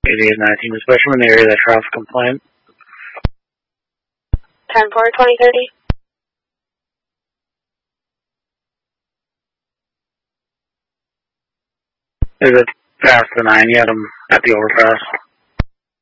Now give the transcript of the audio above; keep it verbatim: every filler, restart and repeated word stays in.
eighty-eight nineteen, especially in the area of that traffic complaint. ten four, twenty thirty. Is it past the nine yet? I'm at the overpass.